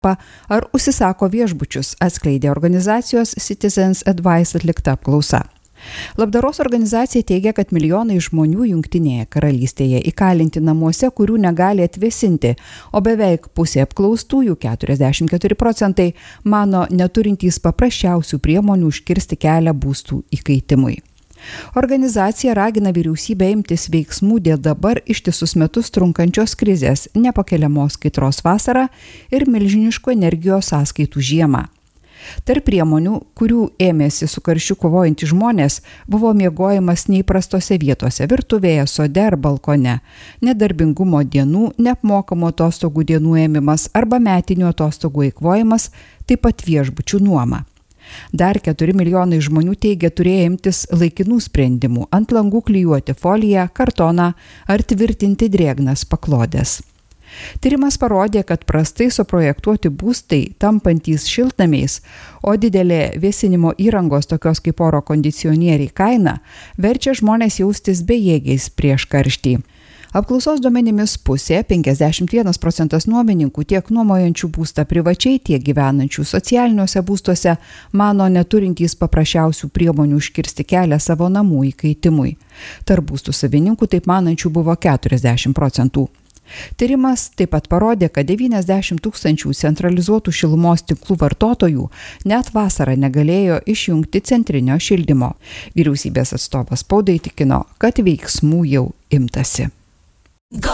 ar užsisako viešbučius, atskleidė organizacijos Citizens Advice atlikta apklausa. Labdaros organizacija teigia, kad milijonai žmonių Jungtinėje karalystėje įkalinti namuose, kurių negali atvėsinti, o beveik pusė apklaustųjų 44% mano neturintys paprasčiausių priemonių užkirsti kelią būstų įkaitimui. Organizacija ragina vyriausybę imtis veiksmų dėl dabar ištisus metus trunkančios krizės, nepakeliamos kaitros vasarą ir milžiniškų energijos sąskaitų žiemą. Tarp priemonių, kurių ėmėsi su karščiu kovojantys žmonės, buvo miegojimas neįprastose vietose, virtuvėje, sode ar balkone, nedarbingumo dienų, neapmokamo atostogų dienų ėmimas arba metinių atostogų eikvojimas, taip pat viešbučių nuoma. Dar 4 milijonai žmonių teigia turėję imtis laikinų sprendimų ant langų klijuoti foliją, kartoną ar tvirtinti drėgnas paklodės. Tyrimas parodė, kad prastai suprojektuoti būstai tampantys šiltnamiais, o didelė vėsinimo įrangos tokios kaip oro kondicionieriai kaina verčia žmonės jaustis bejėgiais prieš karštį. Apklausos duomenimis pusė, 51% nuomininkų tiek nuomojančių būstą privačiai, tiek gyvenančių socialiniuose būstuose mano neturintys paprasčiausių priemonių užkirsti kelią savo namų įkaitimui. Tarp būstų savininkų taip manančių buvo 40%. Tyrimas taip pat parodė, kad 90 000 centralizuotų šilumos tinklų vartotojų net vasarą negalėjo išjungti centrinio šildymo. Vyriausybės atstovas spaudai tikino, kad veiksmų jau imtasi.